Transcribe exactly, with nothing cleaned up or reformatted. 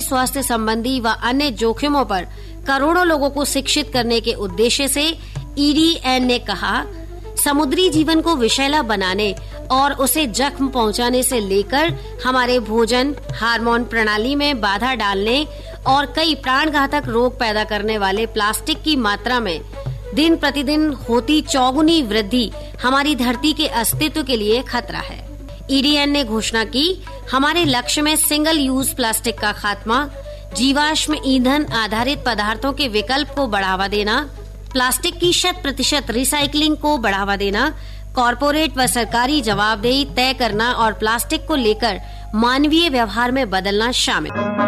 स्वास्थ्य संबंधी व अन्य जोखिमों पर करोड़ों लोगों को शिक्षित करने के उद्देश्य से ई डी एन ने कहा, समुद्री जीवन को विषैला बनाने और उसे जख्म पहुंचाने से लेकर हमारे भोजन, हार्मोन प्रणाली में बाधा डालने और कई प्राणघातक रोग पैदा करने वाले प्लास्टिक की मात्रा में दिन प्रतिदिन होती चौगुनी वृद्धि हमारी धरती के अस्तित्व के लिए खतरा है। ई डी एन ने घोषणा की, हमारे लक्ष्य में सिंगल यूज प्लास्टिक का खात्मा, जीवाश्म ईंधन आधारित पदार्थों के विकल्प को बढ़ावा देना, प्लास्टिक की शत प्रतिशत रिसाइकलिंग को बढ़ावा देना, कॉरपोरेट व सरकारी जवाबदेही तय करना और प्लास्टिक को लेकर मानवीय व्यवहार में बदलना शामिल।